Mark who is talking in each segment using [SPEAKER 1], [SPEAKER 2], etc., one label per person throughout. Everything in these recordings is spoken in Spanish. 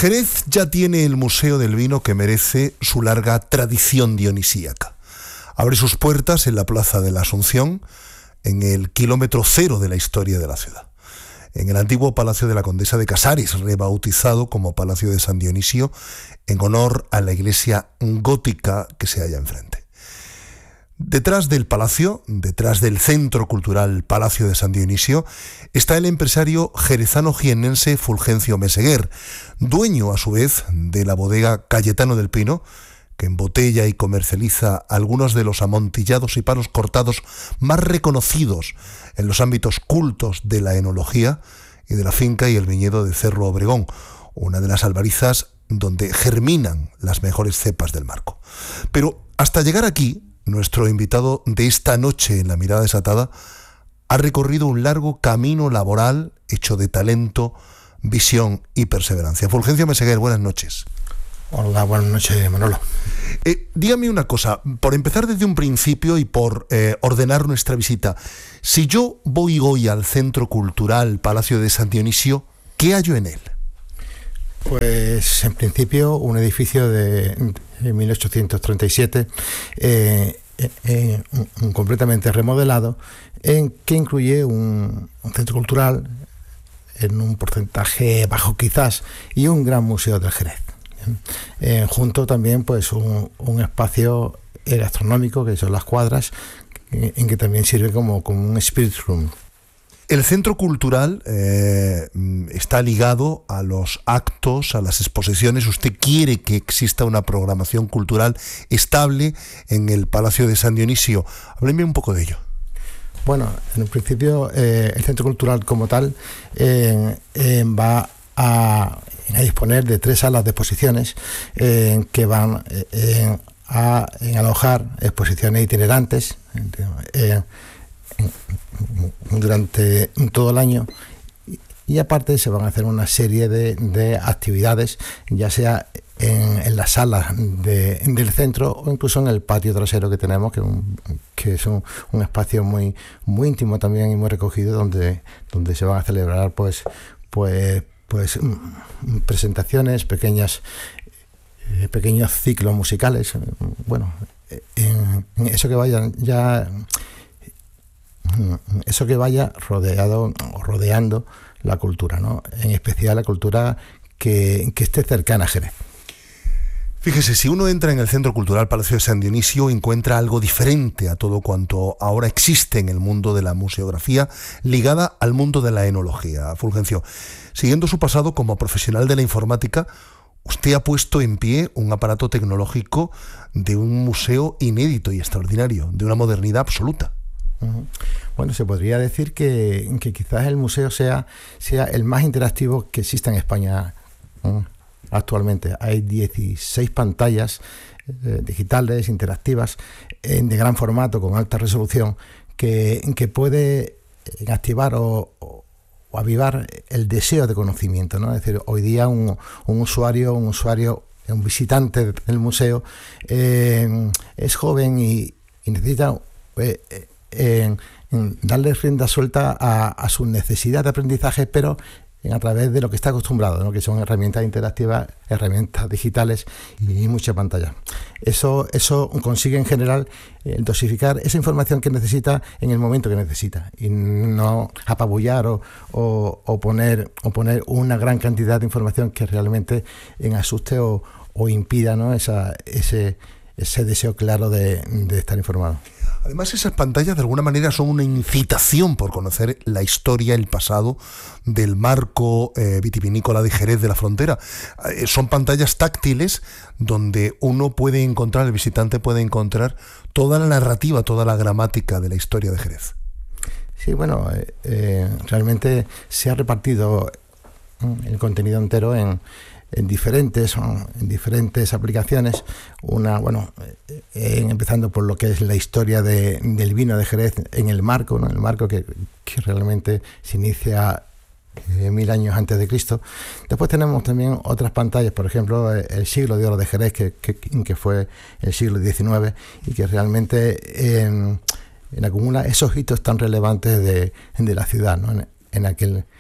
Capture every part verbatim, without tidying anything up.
[SPEAKER 1] Jerez ya tiene el Museo del Vino que merece su larga tradición dionisíaca. Abre sus puertas en la Plaza de la Asunción, en el kilómetro cero de la historia de la ciudad, en el antiguo Palacio de la Condesa de Casares, rebautizado como Palacio de San Dionisio, en honor a la iglesia gótica que se halla enfrente. Detrás del palacio, detrás del Centro Cultural Palacio de San Dionisio, está el empresario jerezano-jiennense Fulgencio Meseguer, dueño a su vez de la bodega Cayetano del Pino, que embotella y comercializa algunos de los amontillados y palos cortados más reconocidos en los ámbitos cultos de la enología y de la finca y el viñedo de Cerro Obregón, una de las albarizas donde germinan las mejores cepas del Marco. Pero hasta llegar aquí, nuestro invitado de esta noche en La Mirada Desatada ha recorrido un largo camino laboral hecho de talento, visión y perseverancia. Fulgencio Meseguer, buenas noches.
[SPEAKER 2] Hola, buenas noches, Manolo.
[SPEAKER 1] Eh, dígame una cosa, por empezar desde un principio y por eh, ordenar nuestra visita. Si yo voy hoy al Centro Cultural Palacio de San Dionisio, ¿qué hallo en él?
[SPEAKER 2] Pues en principio un edificio de, de mil ochocientos treinta y siete, eh, eh, un, un completamente remodelado, en que incluye un, un centro cultural en un porcentaje bajo quizás y un gran museo del Jerez. Eh, junto también pues un, un espacio gastronómico que son las cuadras, en, en que también sirve como, como un spirit room.
[SPEAKER 1] El centro cultural eh, está ligado a los actos, a las exposiciones. Usted quiere que exista una programación cultural estable en el Palacio de San Dionisio. Hábleme un poco de ello.
[SPEAKER 2] Bueno, en un principio eh, el centro cultural como tal eh, eh, va a, a disponer de tres salas de exposiciones eh, que van eh, a en alojar exposiciones itinerantes eh, durante todo el año, y, y aparte se van a hacer una serie de, de actividades, ya sea en, en las salas de, del centro o incluso en el patio trasero que tenemos, que, un, que es un, un espacio muy muy íntimo también y muy recogido, donde, donde se van a celebrar pues pues pues presentaciones, pequeñas eh, pequeños ciclos musicales. Bueno, en, en eso que vayan ya eso que vaya rodeado o rodeando la cultura, ¿no? En especial la cultura que, que esté cercana a Jerez.
[SPEAKER 1] Fíjese, si uno entra en el Centro Cultural Palacio de San Dionisio, encuentra algo diferente a todo cuanto ahora existe en el mundo de la museografía, ligada al mundo de la enología. Fulgencio, siguiendo su pasado como profesional de la informática, usted ha puesto en pie un aparato tecnológico de un museo inédito y extraordinario, de una modernidad absoluta.
[SPEAKER 2] Bueno, se podría decir que, que quizás el museo sea, sea el más interactivo que exista en España ¿no? Actualmente. Hay dieciséis pantallas eh, digitales, interactivas, eh, de gran formato, con alta resolución, que, que puede activar o, o, o avivar el deseo de conocimiento, ¿no? Es decir, hoy día un, un usuario, un usuario, un visitante del museo eh, es joven y, y necesita eh, eh, En, en darle rienda suelta a, a su necesidad de aprendizaje, pero en, a través de lo que está acostumbrado, ¿no? Que son herramientas interactivas, herramientas digitales y mucha pantalla. Eso, eso consigue en general eh, dosificar esa información que necesita en el momento que necesita, y no apabullar o, o, o, poner, o poner una gran cantidad de información que realmente en asuste o, o impida, ¿no? Esa, ese, ese deseo claro de, de estar informado.
[SPEAKER 1] Además, esas pantallas de alguna manera son una incitación por conocer la historia, el pasado del marco eh, vitivinícola de Jerez de la Frontera. Eh, son pantallas táctiles donde uno puede encontrar, el visitante puede encontrar toda la narrativa, toda la gramática de la historia de Jerez.
[SPEAKER 2] Sí, bueno, eh, eh, realmente se ha repartido el contenido entero en... en diferentes en diferentes aplicaciones. Una, bueno, eh, empezando por lo que es la historia de, del vino de Jerez en el marco, ¿no? El marco que, que realmente se inicia eh, mil años antes de Cristo. Después tenemos también otras pantallas, por ejemplo, el siglo de oro de Jerez, que, que, que fue el siglo diecinueve, y que realmente eh, en acumula esos hitos tan relevantes de, de la ciudad, ¿no? En, en aquel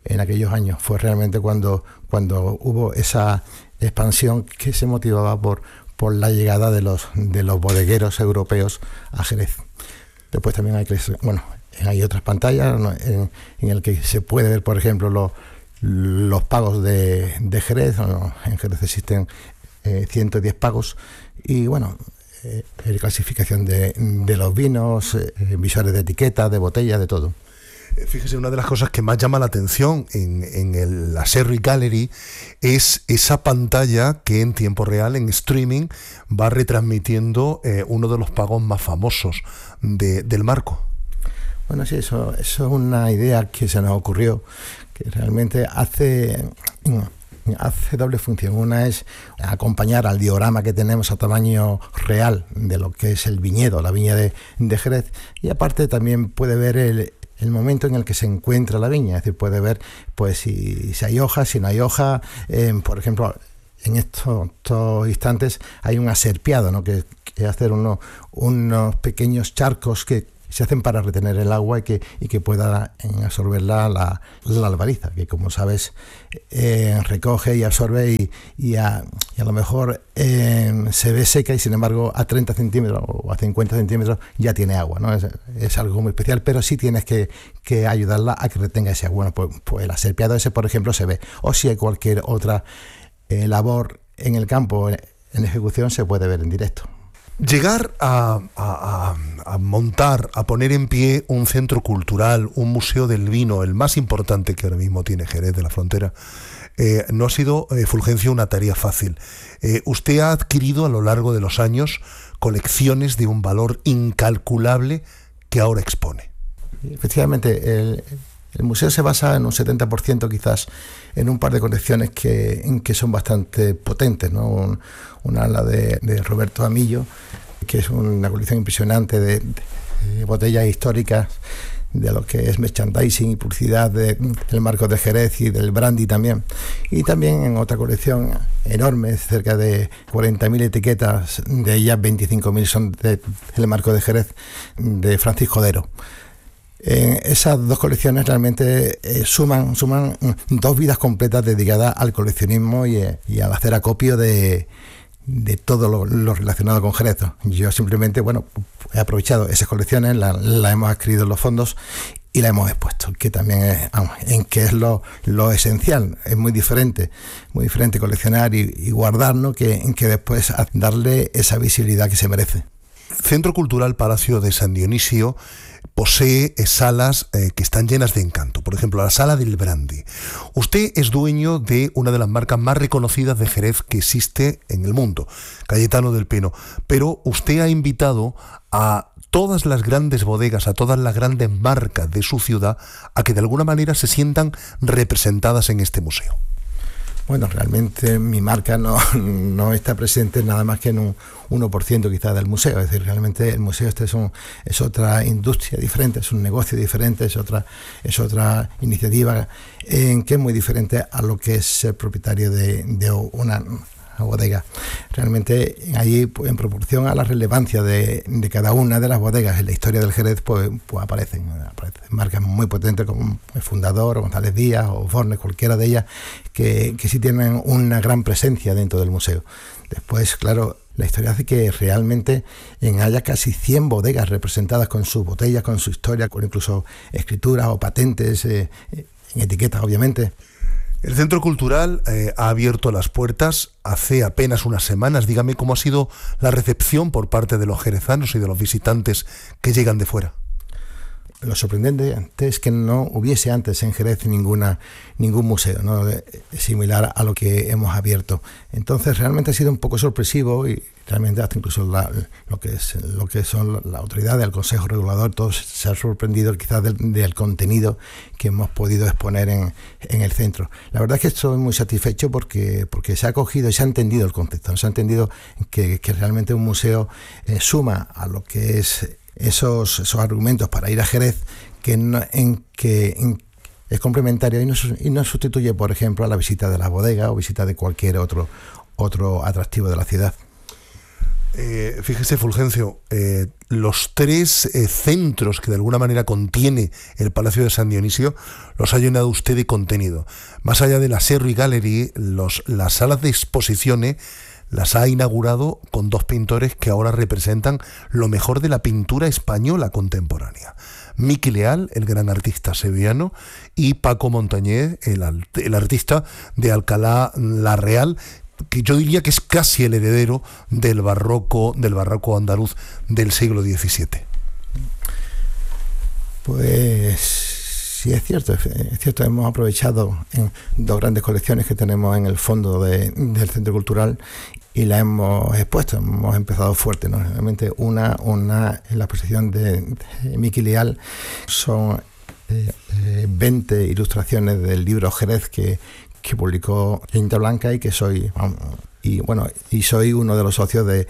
[SPEAKER 2] en aquellos años. Fue realmente cuando, cuando hubo esa expansión que se motivaba por, por la llegada de los, de los bodegueros europeos a Jerez. Después también hay que, bueno, hay otras pantallas, ¿no?, en, en el que se puede ver, por ejemplo, los, los pagos de, de Jerez. ¿No? En Jerez existen eh, ciento diez pagos y, bueno, eh, clasificación de, de los vinos, eh, visores de etiqueta, de botellas, de todo.
[SPEAKER 1] Fíjese, una de las cosas que más llama la atención en, en el, la Sherry Gallery es esa pantalla que en tiempo real, en streaming, va retransmitiendo eh, uno de los pagos más famosos de, del marco.
[SPEAKER 2] Bueno, sí, eso, eso es una idea que se nos ocurrió, que realmente hace, hace doble función. Una es acompañar al diorama que tenemos a tamaño real de lo que es el viñedo, la viña de, de Jerez, y aparte también puede ver el el momento en el que se encuentra la viña, es decir, puede ver pues si, si hay hojas, si no hay hoja. Eh, por ejemplo, en estos, estos instantes hay un aserpiado, ¿no?, que, que hacer unos, unos pequeños charcos que se hacen para retener el agua y que, y que pueda absorberla la, la albariza, que como sabes eh, recoge y absorbe y, y, a, y a lo mejor eh, se ve seca y sin embargo a treinta centímetros o a cincuenta centímetros ya tiene agua, ¿no? Es, es algo muy especial, pero sí tienes que, que ayudarla a que retenga ese agua. Bueno, pues, pues el aserpiado ese, por ejemplo, se ve. O si hay cualquier otra eh, labor en el campo en ejecución, se puede ver en directo.
[SPEAKER 1] Llegar a, a, a montar, a poner en pie un centro cultural, un museo del vino, el más importante que ahora mismo tiene Jerez de la Frontera, eh, no ha sido, eh, Fulgencio, una tarea fácil. Eh, usted ha adquirido a lo largo de los años colecciones de un valor incalculable que ahora expone.
[SPEAKER 2] Efectivamente, el, el museo se basa en un setenta por ciento quizás en un par de colecciones que, que son bastante potentes, ¿no? Un, una la de, de Roberto Amillo, que es una colección impresionante de, de botellas históricas, de lo que es merchandising y publicidad de, del marco de Jerez y del brandy también. Y también en otra colección enorme, cerca de cuarenta mil etiquetas, de ellas veinticinco mil son de, del marco de Jerez, de Francisco Dero. Eh, esas dos colecciones realmente eh, suman, suman dos vidas completas dedicadas al coleccionismo y, eh, y al hacer acopio de, de todo lo, lo relacionado con Jerez. Yo simplemente, bueno, he aprovechado esas colecciones, las la hemos adquirido en los fondos y la hemos expuesto, que también es, vamos, en que es lo, lo esencial. Es muy diferente, muy diferente coleccionar y, y guardar, ¿no?, que, en que después darle esa visibilidad que se merece.
[SPEAKER 1] Centro Cultural Palacio de San Dionisio posee salas eh, que están llenas de encanto. Por ejemplo, la sala del brandy. Usted es dueño de una de las marcas más reconocidas de Jerez que existe en el mundo, Cayetano del Pino. Pero usted ha invitado a todas las grandes bodegas, a todas las grandes marcas de su ciudad, a que de alguna manera se sientan representadas en este museo.
[SPEAKER 2] Bueno, realmente mi marca no, no está presente nada más que en un uno por ciento quizás del museo. Es decir, realmente el museo este es, un, es otra industria diferente, es un negocio diferente, es otra, es otra iniciativa en que es muy diferente a lo que es ser propietario de, de una bodega. Realmente allí, pues, en proporción a la relevancia de, de cada una de las bodegas en la historia del Jerez, pues, pues aparecen, aparecen marcas muy potentes como el Fundador, o González Díaz, o Fornes, cualquiera de ellas, que, que sí tienen una gran presencia dentro del museo. Después, claro, la historia hace que realmente en haya casi cien bodegas representadas con sus botellas, con su historia, con incluso escrituras o patentes, eh, en etiquetas, obviamente.
[SPEAKER 1] El Centro Cultural eh, ha abierto las puertas hace apenas unas semanas. Dígame cómo ha sido la recepción por parte de los jerezanos y de los visitantes que llegan de fuera.
[SPEAKER 2] Lo sorprendente es que no hubiese antes en Jerez ninguna, ningún museo, ¿no?, similar a lo que hemos abierto. Entonces realmente ha sido un poco sorpresivo y realmente hasta incluso la, lo que es lo que son la autoridad del Consejo Regulador, todos se han sorprendido quizás del, del contenido que hemos podido exponer en, en el centro. La verdad es que estoy muy satisfecho porque, porque se ha acogido y se ha entendido el concepto, se ha entendido que, que realmente un museo eh, suma a lo que es Esos, esos argumentos para ir a Jerez, que no, en que en, es complementario y no, y no sustituye, por ejemplo, a la visita de la bodega o visita de cualquier otro, otro atractivo de la ciudad.
[SPEAKER 1] Eh, fíjese, Fulgencio, eh, los tres eh, centros que de alguna manera contiene el Palacio de San Dionisio los ha llenado usted de contenido. Más allá de la Serri Gallery, los, las salas de exposiciones las ha inaugurado con dos pintores que ahora representan lo mejor de la pintura española contemporánea. Miki Leal, el gran artista sevillano, y Paco Montañés, el, el artista de Alcalá la Real, que yo diría que es casi el heredero del barroco, del barroco andaluz del siglo diecisiete.
[SPEAKER 2] Pues sí, es cierto, es cierto, hemos aprovechado en dos grandes colecciones que tenemos en el fondo de, del Centro Cultural y la hemos expuesto, hemos empezado fuerte, ¿no? Realmente una, una en la exposición de, de Miki Leal son eh, eh, veinte ilustraciones del libro Jerez que que publicó Tinta Blanca y que soy y bueno y soy uno de los socios de,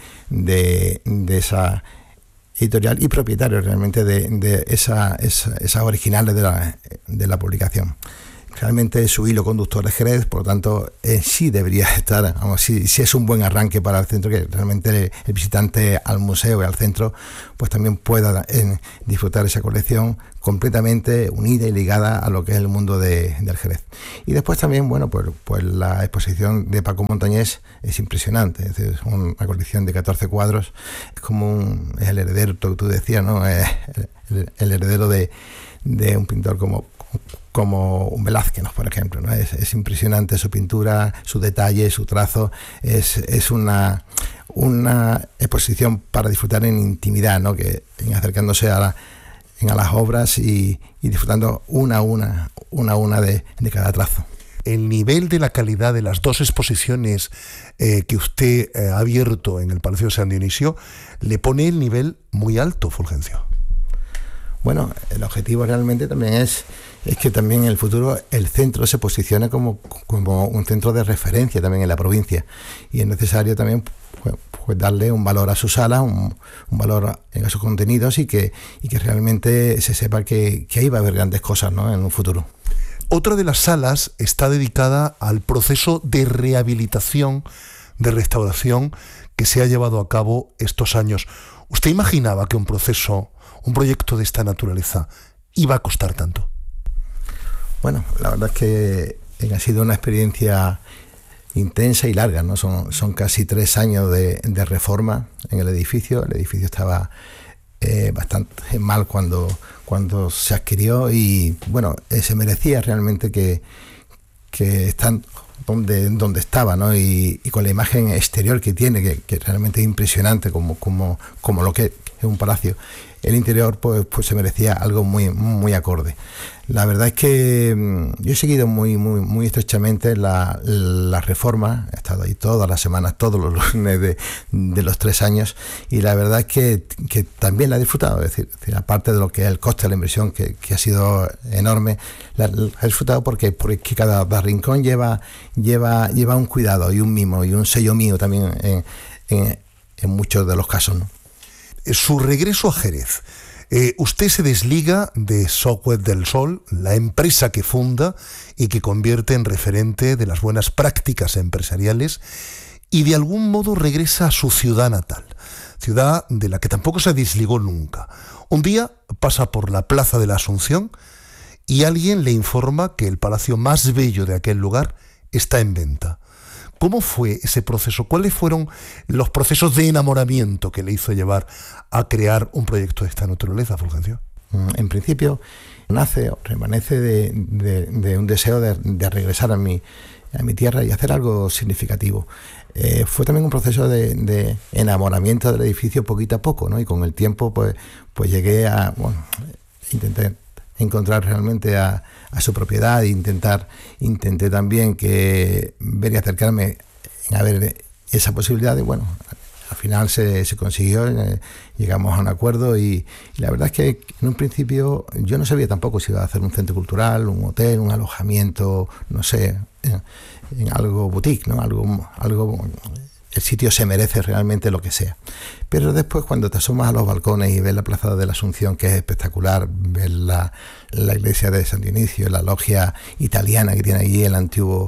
[SPEAKER 2] de, de esa editorial y propietario realmente de, de esa, esa, esas originales de la, de la publicación. Realmente su hilo conductor es Jerez, por lo tanto eh, sí debería estar, vamos, sí, sí es un buen arranque para el centro, que realmente el, el visitante al museo y al centro pues también pueda eh, disfrutar esa colección completamente unida y ligada a lo que es el mundo de, del Jerez. Y después también, bueno, pues, pues la exposición de Paco Montañés es impresionante, es, decir, es una colección de catorce cuadros, es como un, es el heredero, que tú decías, ¿no? Es el, el heredero de, de un pintor como como un Velázquez, ¿no? Por ejemplo, ¿no? Es, es impresionante su pintura, su detalle, su trazo, es, es una, una exposición para disfrutar en intimidad, ¿no? Que en acercándose a, la, en a las obras y, y disfrutando una a una, una a una de, de cada trazo.
[SPEAKER 1] El nivel de la calidad de las dos exposiciones eh, que usted eh, ha abierto en el Palacio de San Dionisio le pone el nivel muy alto, Fulgencio.
[SPEAKER 2] Bueno, el objetivo realmente también es, es que también en el futuro el centro se posicione como, como un centro de referencia también en la provincia, y es necesario también pues, pues darle un valor a sus salas, un, un valor a sus contenidos y que, y que realmente se sepa que, que ahí va a haber grandes cosas, ¿no? En un futuro.
[SPEAKER 1] Otra de las salas está dedicada al proceso de rehabilitación, de restauración que se ha llevado a cabo estos años. ¿Usted imaginaba que un proceso, un proyecto de esta naturaleza iba a costar tanto?
[SPEAKER 2] Bueno, la verdad es que ha sido una experiencia intensa y larga, ¿no? Son, son casi tres años de, de reforma en el edificio. El edificio estaba eh, bastante mal cuando, cuando se adquirió y, bueno, eh, se merecía realmente que, que están donde, donde estaba, ¿no? Y, y con la imagen exterior que tiene, que, que realmente es impresionante como, como, como lo que es un palacio. El interior pues, pues se merecía algo muy, muy acorde. La verdad es que mmm, yo he seguido muy, muy, muy estrechamente la, la reforma, he estado ahí todas las semanas, todos los lunes de, de los tres años, y la verdad es que, que también la he disfrutado, es decir, es decir, aparte de lo que es el coste de la inversión, que, que ha sido enorme, la, la he disfrutado porque, porque cada, cada rincón lleva, lleva, lleva un cuidado y un mimo y un sello mío también en, en, en muchos de los casos, ¿no?
[SPEAKER 1] Su regreso a Jerez. Eh, usted se desliga de Software del Sol, la empresa que funda y que convierte en referente de las buenas prácticas empresariales, y de algún modo regresa a su ciudad natal, ciudad de la que tampoco se desligó nunca. Un día pasa por la Plaza de la Asunción y alguien le informa que el palacio más bello de aquel lugar está en venta. ¿Cómo fue ese proceso? ¿Cuáles fueron los procesos de enamoramiento que le hizo llevar a crear un proyecto de esta naturaleza, Fulgencio?
[SPEAKER 2] En principio, nace o remanece de, de, de un deseo de, de regresar a mi, a mi tierra y hacer algo significativo. Eh, fue también un proceso de, de enamoramiento del edificio poquito a poco, ¿no? Y con el tiempo, pues, pues llegué a, bueno, intenté encontrar realmente a, a su propiedad e intentar intenté también que ver y acercarme a ver esa posibilidad, y bueno, al final se, se consiguió, eh, llegamos a un acuerdo y, y la verdad es que en un principio yo no sabía tampoco si iba a hacer un centro cultural, un hotel, un alojamiento, no sé, en, en algo boutique, ¿no? Algo, algo el sitio se merece realmente lo que sea. Pero después, cuando te asomas a los balcones y ves la Plaza de la Asunción, que es espectacular, ves la, la iglesia de San Dionisio, la logia italiana que tiene allí, el antiguo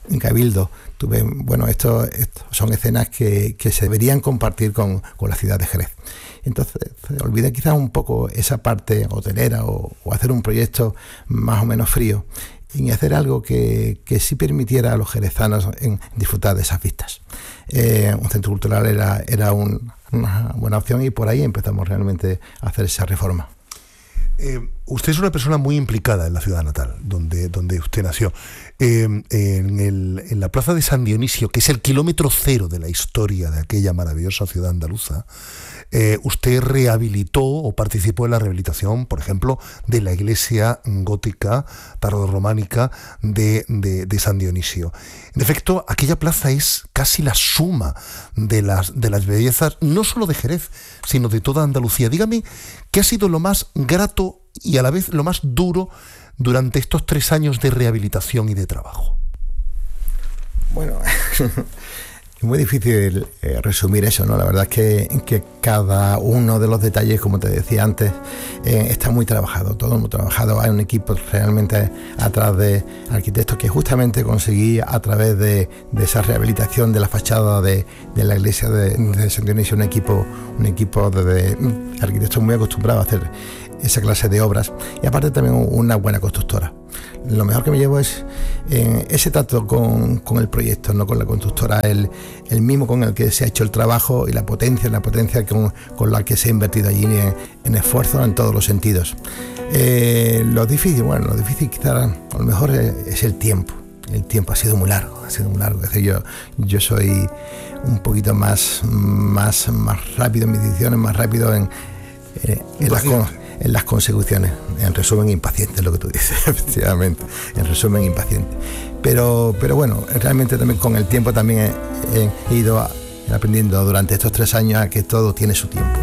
[SPEAKER 2] en Cabildo, tuve, bueno, esto, esto son escenas que, que se deberían compartir con, con la ciudad de Jerez. Entonces, olvidé quizás un poco esa parte hotelera o, o hacer un proyecto más o menos frío y hacer algo que, que sí permitiera a los jerezanos en disfrutar de esas vistas. Eh, un centro cultural era, era un, una buena opción y por ahí empezamos realmente a hacer esa reforma.
[SPEAKER 1] Eh, usted es una persona muy implicada en la ciudad natal, donde, donde usted nació. Eh, en, el, en la plaza de San Dionisio, que es el kilómetro cero de la historia de aquella maravillosa ciudad andaluza, eh, usted rehabilitó o participó en la rehabilitación, por ejemplo, de la iglesia gótica tardorrománica de, de, de San Dionisio. En efecto, aquella plaza es casi la suma de las, de las bellezas, no solo de Jerez, sino de toda Andalucía. Dígame, ¿qué ha sido lo más grato y a la vez lo más duro durante estos tres años de rehabilitación y de trabajo?
[SPEAKER 2] Bueno, es muy difícil eh, resumir eso, ¿no? La verdad es que, que cada uno de los detalles, como te decía antes, eh, está muy trabajado, todo muy trabajado. Hay un equipo realmente atrás de arquitectos que justamente conseguí a través de, de esa rehabilitación de la fachada de, de la iglesia de, de San Dionisio, un equipo, un equipo de, de arquitectos muy acostumbrados a hacer esa clase de obras y aparte también una buena constructora. Lo mejor que me llevo es eh, ese trato con, con el proyecto, no con la constructora, el, el mismo con el que se ha hecho el trabajo y la potencia, la potencia con, con la que se ha invertido allí en, en esfuerzo en todos los sentidos. Eh, lo difícil, bueno, lo difícil quizá a lo mejor es, es el tiempo. El tiempo ha sido muy largo, ha sido muy largo. Es decir, yo, yo soy un poquito más, más, más rápido en mis decisiones, más rápido en, en, en las cosas. En las consecuciones, en resumen impaciente es lo que tú dices, efectivamente, en resumen impaciente. Pero, pero bueno, realmente también con el tiempo también he, he ido aprendiendo durante estos tres años a que todo tiene su tiempo.